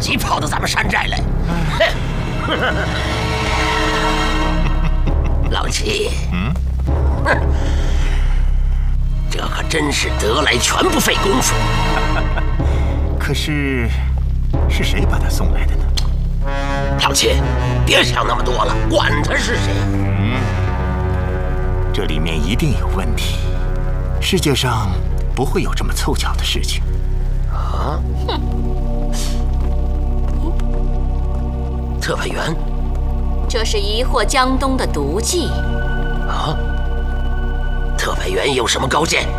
己跑到咱们山寨来。老七，这可真是得来全不费工夫。 可是，是谁把他送来的呢？ 老七，别想那么多了，管他是谁。 这里面一定有问题。世界上不会有这么凑巧的事情。 啊？特派员， 这是疑惑江东的毒计。 啊？特派员有什么高见？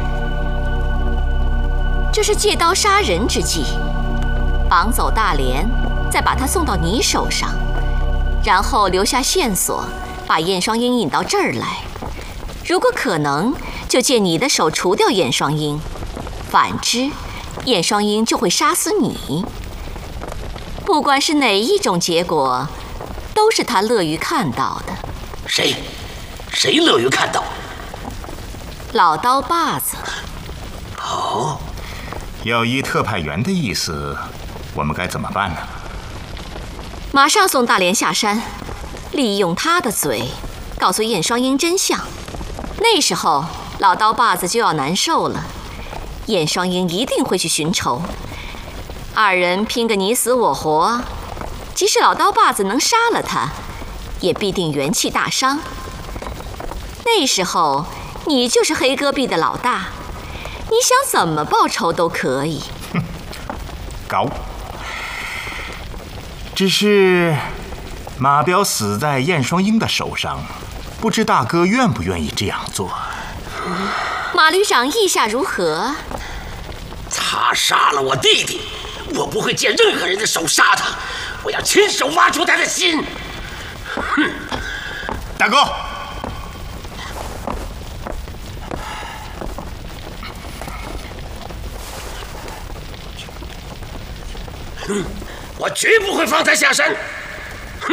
这是借刀杀人之计，绑走大连，再把他送到你手上，然后留下线索，把燕双鹰引到这儿来。如果可能，就借你的手除掉燕双鹰；反之，燕双鹰就会杀死你。不管是哪一种结果，都是他乐于看到的。 谁乐于看到？ 老刀把子。 哦。 要依特派员的意思，我们该怎么办呢？ 马上送大连下山，利用他的嘴，告诉燕双鹰真相。那时候，老刀把子就要难受了。燕双鹰一定会去寻仇，二人拼个你死我活。即使老刀把子能杀了他，也必定元气大伤。那时候，你就是黑戈壁的老大。你想怎么报仇都可以。 高。只是马彪死在燕双鹰的手上，不知大哥愿不愿意这样做？ 马旅长意下如何？ 他杀了我弟弟，我不会借任何人的手杀他，我要亲手挖出他的心。哼！ 大哥。 我绝不会放他下山。